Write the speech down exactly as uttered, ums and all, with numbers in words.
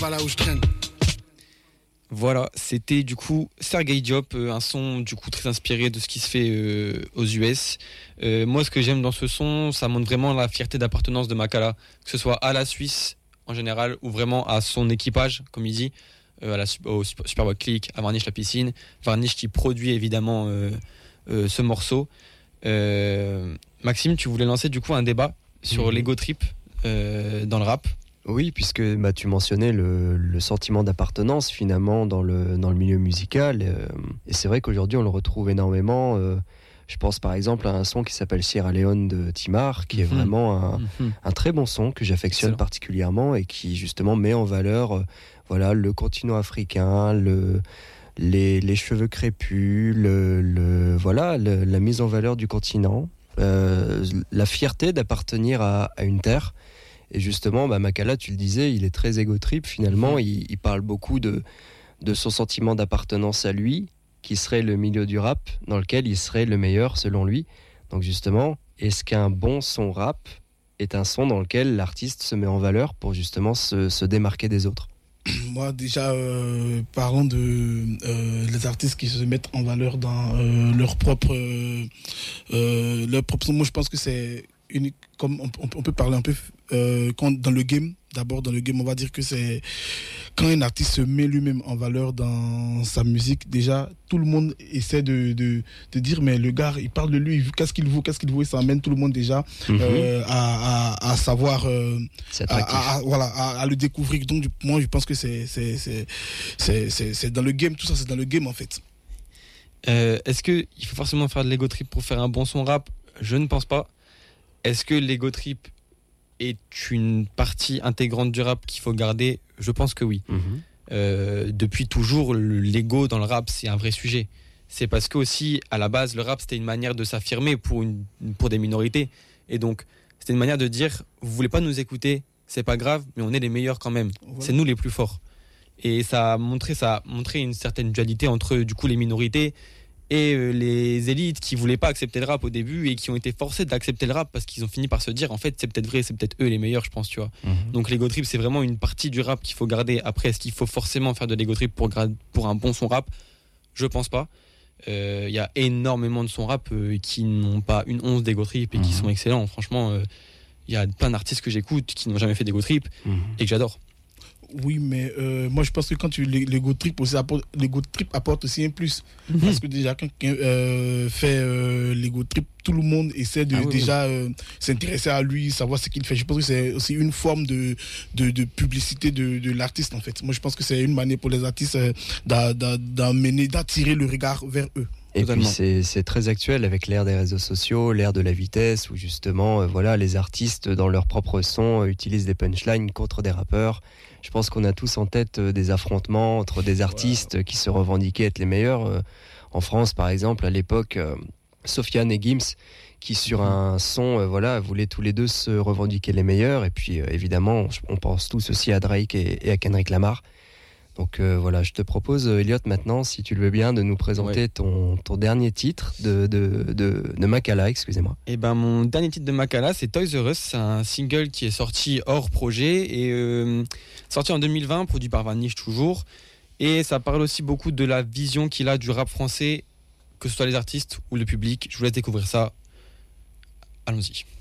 pas là où je traîne. Voilà, c'était du coup Sergei Diop, euh, un son du coup très inspiré de ce qui se fait euh, aux U S. Euh, moi, ce que j'aime dans ce son, ça montre vraiment la fierté d'appartenance de Makala, que ce soit à la Suisse en général ou vraiment à son équipage, comme il dit, euh, à la, au Superboc Click, à Varnish la piscine. Varnish qui produit évidemment euh, euh, ce morceau. Euh, Maxime, tu voulais lancer du coup un débat sur mmh. l'ego trip euh, dans le rap. Oui, puisque bah, tu mentionnais le, le sentiment d'appartenance finalement dans le, dans le milieu musical. Euh, et c'est vrai qu'aujourd'hui, on le retrouve énormément. Euh, je pense par exemple à un son qui s'appelle Sierra Leone de Timar, qui est mmh. vraiment un, mmh. un très bon son que j'affectionne Excellent. particulièrement et qui justement met en valeur euh, voilà, le continent africain, le, les, les cheveux crépus, le, le, voilà, le, la mise en valeur du continent, euh, la fierté d'appartenir à, à une terre. Et justement, bah, Makala, tu le disais, il est très égo-trip finalement. Mmh. Il, il parle beaucoup de, de son sentiment d'appartenance à lui, qui serait le milieu du rap, dans lequel il serait le meilleur selon lui. Donc justement, est-ce qu'un bon son rap est un son dans lequel l'artiste se met en valeur pour justement se, se démarquer des autres ? Moi, déjà, euh, parlons de euh, les artistes qui se mettent en valeur dans euh, leur propre, euh, euh, leur propre son. Moi, je pense que c'est unique. Comme on, on peut parler un peu euh, quand, dans le game, d'abord dans le game, on va dire que c'est quand un artiste se met lui-même en valeur dans sa musique, déjà tout le monde essaie de, de, de dire mais le gars il parle de lui, qu'est-ce qu'il vaut, qu'est-ce qu'il vaut, et ça amène tout le monde déjà mm-hmm. euh, à, à, à savoir euh, à, à, voilà, à, à le découvrir. Donc moi je pense que c'est, c'est, c'est, c'est, c'est, c'est dans le game, tout ça c'est dans le game en fait. Euh, est-ce qu'il faut forcément faire de l'ego trip pour faire un bon son rap ? Je ne pense pas. Est-ce que l'ego trip est une partie intégrante du rap qu'il faut garder ? Je pense que oui. Mmh. Euh, depuis toujours, l'ego dans le rap, c'est un vrai sujet. C'est parce que aussi, à la base, le rap, c'était une manière de s'affirmer pour, une, pour des minorités. Et donc, c'était une manière de dire, vous voulez pas nous écouter, c'est pas grave, mais on est les meilleurs quand même. Ouais. C'est nous les plus forts. Et ça a montré, ça a montré une certaine dualité entre, du coup, les minorités et euh, les élites qui voulaient pas accepter le rap au début et qui ont été forcés d'accepter le rap parce qu'ils ont fini par se dire en fait c'est peut-être vrai, c'est peut-être eux les meilleurs, je pense, tu vois. Mm-hmm. Donc l'ego trip c'est vraiment une partie du rap qu'il faut garder. Après, est-ce qu'il faut forcément faire de l'ego trip pour, pour un bon son rap ? Je pense pas. Il euh, y a énormément de sons rap euh, qui n'ont pas une once d'ego trip et mm-hmm. qui sont excellents. Franchement, il euh, y a plein d'artistes que j'écoute qui n'ont jamais fait d'ego trip mm-hmm. et que j'adore. Oui, mais euh, moi je pense que quand tu l'ego trip aussi apporte, l'ego trip apporte aussi un plus. Mm-hmm. Parce que déjà quand quelqu'un euh, fait euh, l'ego trip, tout le monde essaie de ah, oui, déjà oui. Euh, s'intéresser à lui, savoir ce qu'il fait. Je pense que c'est aussi une forme de, de, de publicité de, de l'artiste en fait. Moi je pense que c'est une manière pour les artistes euh, d'a, d'a, d'amener, d'attirer le regard vers eux. Et Totalement. puis c'est, c'est très actuel avec l'ère des réseaux sociaux, l'ère de la vitesse, où justement, euh, voilà, les artistes dans leur propre son euh, utilisent des punchlines contre des rappeurs. Je pense qu'on a tous en tête euh, des affrontements entre des artistes wow. qui se revendiquaient être les meilleurs. Euh, en France, par exemple, à l'époque, euh, Sofiane et Gims, qui sur mmh. un son, euh, voilà, voulaient tous les deux se revendiquer les meilleurs. Et puis, euh, évidemment, on, on pense tous aussi à Drake et, et à Kendrick Lamar. Donc euh, voilà, je te propose, Elliot, maintenant, si tu le veux bien, de nous présenter ouais. ton, ton dernier titre de, de, de, de Makala, excusez-moi. Et ben, mon dernier titre de Makala, c'est Toys R Us. C'est un single qui est sorti hors projet et euh, sorti en deux mille vingt, produit par Varnish toujours. Et ça parle aussi beaucoup de la vision qu'il a du rap français, que ce soit les artistes ou le public. Je vous laisse découvrir ça. Allons-y.